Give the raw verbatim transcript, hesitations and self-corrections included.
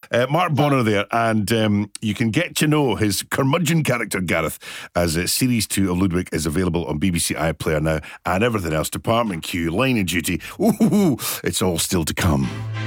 Uh, Mark Bonner there, and um, you can get to know his curmudgeon character Gareth as uh, Series two of Ludwig is available on B B C iPlayer now, and everything else, Department Q, Line of Duty, ooh, it's all still to come.